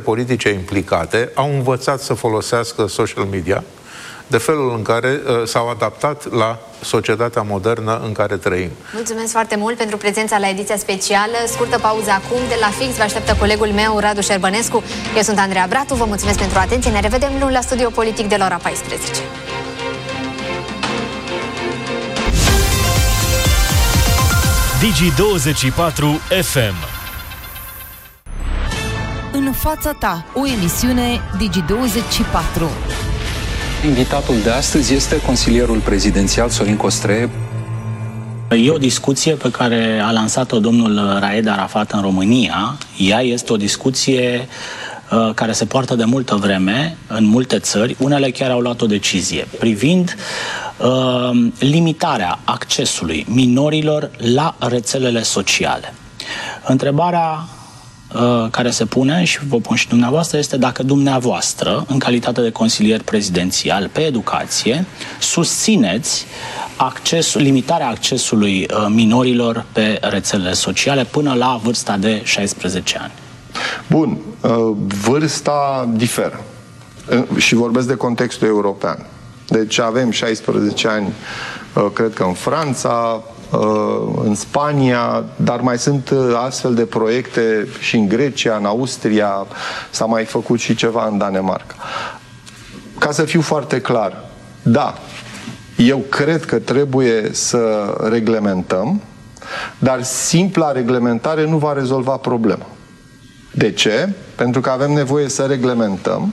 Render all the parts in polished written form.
politice implicate au învățat să folosească social media de felul în care s-au adaptat la societatea modernă în care trăim. Mulțumesc foarte mult pentru prezența la ediția specială. Scurtă pauză acum. De la Fix vă așteaptă colegul meu, Radu Șerbănescu. Eu sunt Andreea Bratu. Vă mulțumesc pentru atenție. Ne revedem luni la Studio Politic de la ora 14. Digi24 FM. În fața ta, o emisiune Digi24. Invitatul de astăzi este consilierul prezidențial Sorin Costre. E o discuție pe care a lansat-o domnul Raed Arafat în România. Ea este o discuție care se poartă de multă vreme în multe țări. Unele chiar au luat o decizie privind limitarea accesului minorilor la rețelele sociale. Întrebarea care se pune, și vă pun și dumneavoastră, este dacă dumneavoastră, în calitate de consilier prezidențial pe educație, susțineți limitarea accesului minorilor pe rețelele sociale până la vârsta de 16 ani. Bun, vârsta diferă și vorbesc de contextul european. Deci avem 16 ani, cred că în Franța, în Spania, dar mai sunt astfel de proiecte și în Grecia, în Austria, s-a mai făcut și ceva în Danemarca. Ca să fiu foarte clar, da, eu cred că trebuie să reglementăm, dar simpla reglementare nu va rezolva problema. De ce? Pentru că avem nevoie să reglementăm.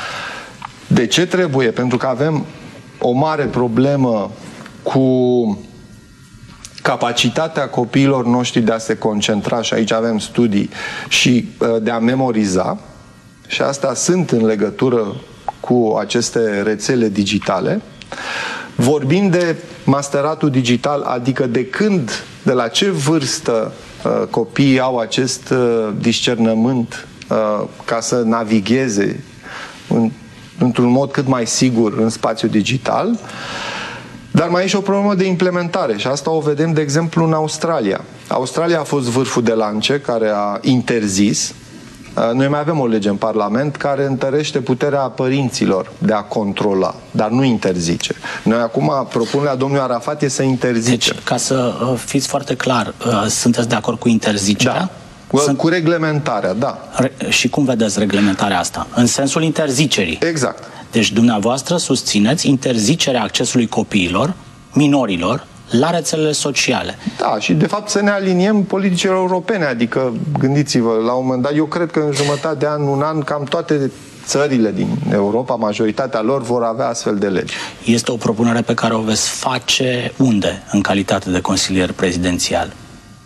De ce trebuie? Pentru că avem o mare problemă cu capacitatea copiilor noștri de a se concentra, și aici avem studii, și de a memoriza, și astea sunt în legătură cu aceste rețele digitale. Vorbim de masteratul digital, adică de la ce vârstă copiii au acest discernământ ca să navigheze într-un mod cât mai sigur în spațiul digital. Dar mai e și o problemă de implementare și asta o vedem, de exemplu, în Australia. Australia a fost vârful de lance care a interzis. Noi mai avem o lege în Parlament care întărește puterea părinților de a controla, dar nu interzice. Noi acum, propunerea domnului Arafat e să interzice. Deci, ca să fiți foarte clar, sunteți de acord cu interzicerea? Da. Cu reglementarea, da. Și cum vedeți reglementarea asta? În sensul interzicerii. Exact. Deci dumneavoastră susțineți interzicerea accesului copiilor, minorilor, la rețelele sociale. Da, și de fapt să ne aliniem politicile europene, adică gândiți-vă, la un moment dat, eu cred că în jumătate de an, un an, cam toate țările din Europa, majoritatea lor, vor avea astfel de legi. Este o propunere pe care o veți face unde, în calitate de consilier prezidențial?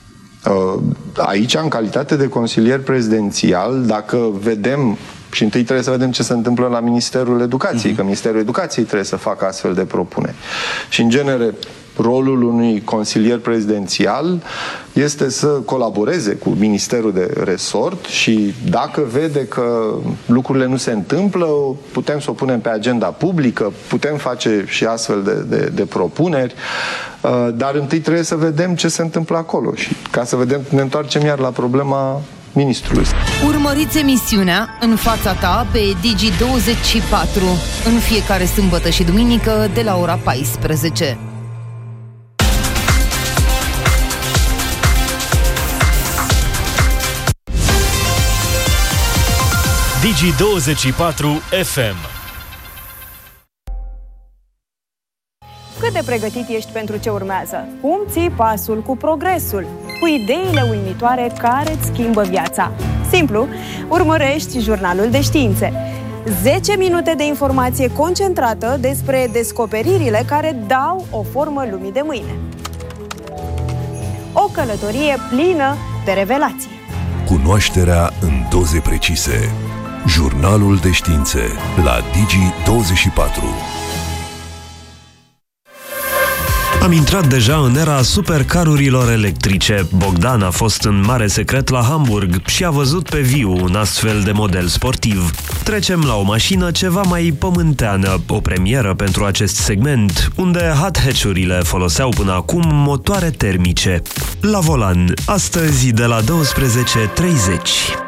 Aici, în calitate de consilier prezidențial, dacă vedem, și întâi trebuie să vedem ce se întâmplă la Ministerul Educației, că Ministerul Educației trebuie să facă astfel de propuneri. Și, în genere, rolul unui consilier prezidențial este să colaboreze cu Ministerul de Resort și dacă vede că lucrurile nu se întâmplă, putem să o punem pe agenda publică, putem face și astfel de propuneri, dar întâi trebuie să vedem ce se întâmplă acolo și ca să vedem, ne întoarcem iar la problema ministrului. Urmăriți emisiunea În fața ta pe Digi24 în fiecare sâmbătă și duminică de la ora 14. Digi24 FM. Cât de pregătit ești pentru ce urmează? Cum ții pasul cu progresul? Cu ideile uimitoare care îți schimbă viața? Simplu, urmărești Jurnalul de Științe. 10 minute de informație concentrată despre descoperirile care dau o formă lumii de mâine. O călătorie plină de revelații. Cunoașterea în doze precise. Jurnalul de Științe la Digi24. Am intrat deja în era supercarurilor electrice. Bogdan a fost în mare secret la Hamburg și a văzut pe viu un astfel de model sportiv. Trecem la o mașină ceva mai pământeană, o premieră pentru acest segment, unde hot hatch-urile foloseau până acum motoare termice. La volan, astăzi de la 12:30.